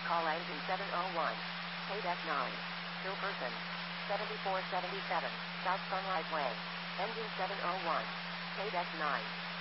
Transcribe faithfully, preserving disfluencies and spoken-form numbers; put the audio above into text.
call engine seven oh one. Paydeck nine. Still person. seventy-four seventy-seven. South Sunlight Way. Engine seven oh one. Paydeck nine.